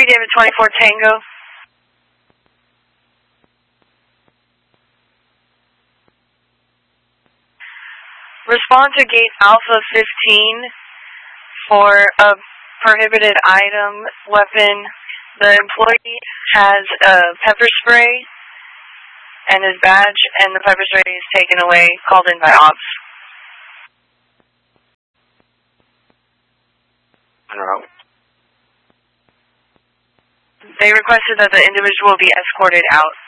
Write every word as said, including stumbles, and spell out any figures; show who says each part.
Speaker 1: three, David twenty-four Tango. Respond to gate Alpha fifteen for a prohibited item, weapon. The employee has a pepper spray and his badge, and the pepper spray is taken away, called in by ops.
Speaker 2: Monroe.
Speaker 1: They requested that the individual be escorted out.